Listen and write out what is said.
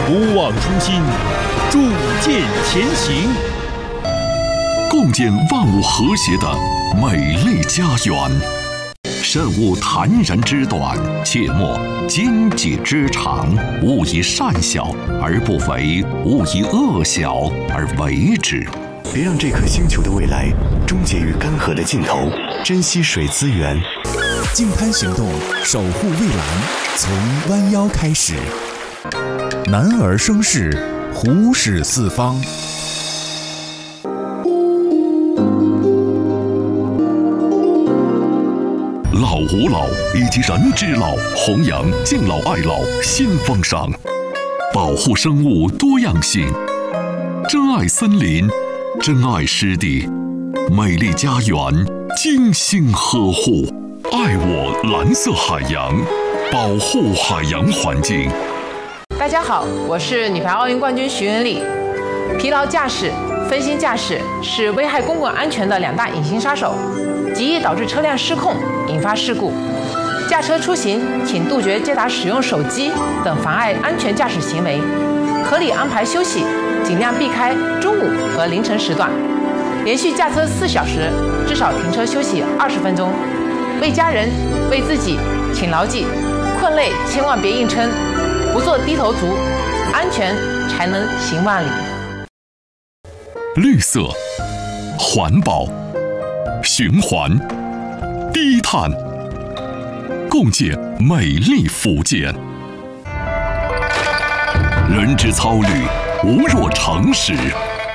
不忘初心，铸剑前行， 共建万物和谐的美丽家园。慎勿谗人之短，切莫奸计之长。勿以善小而不为，勿以恶小而为之。 别让这颗星球的未来终结于干涸的尽头，珍惜水资源。 净滩行动，守护蔚蓝，从弯腰开始。男儿生事，虎视四方。 老吾老以及人之老，弘扬敬老爱老新风尚，保护生物多样性，珍爱森林，珍爱湿地，美丽家园精心呵护，爱我蓝色海洋，保护海洋环境。 大家好，我是女排奥运冠军徐文丽。疲劳驾驶、分心驾驶是危害公共安全的2大隐形杀手，极易导致车辆失控，引发事故。驾车出行，请杜绝接打使用手机等妨碍安全驾驶行为，合理安排休息，尽量避开中午和凌晨时段。连续驾车4小时，至少停车休息20分钟。为家人、为自己，请牢记：困累千万别硬撑，不做低头族，安全才能行万里。 绿色、环保、循环、低碳，共建美丽福建。人之操虑，无若城市。